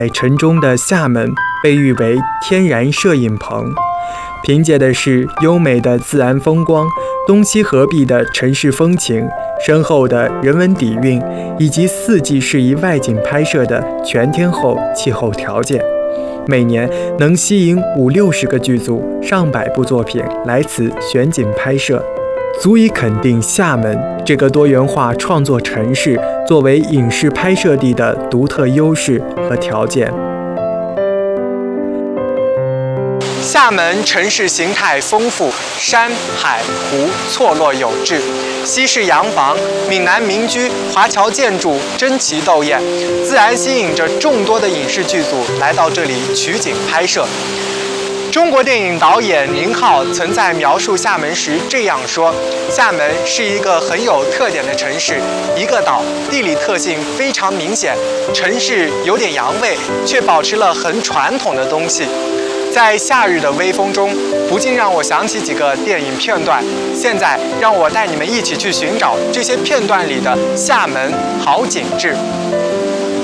城中的厦门被誉为天然摄影棚，凭借的是优美的自然风光、东西合璧的城市风情、深厚的人文底蕴，以及4季适宜外景拍摄的全天候气候条件，每年能吸引50-60个剧组、上百部作品来此选景拍摄，足以肯定厦门这个多元化创作城市作为影视拍摄地的独特优势和条件。厦门城市形态丰富，山海湖错落有致，西式洋房、闽南民居、华侨建筑争奇斗艳，自然吸引着众多的影视剧组来到这里取景拍摄。中国电影导演宁浩曾在描述厦门时这样说：厦门是一个很有特点的城市，一个岛，地理特性非常明显，城市有点洋味，却保持了很传统的东西。在夏日的微风中，不禁让我想起几个电影片段。现在让我带你们一起去寻找这些片段里的厦门好景致。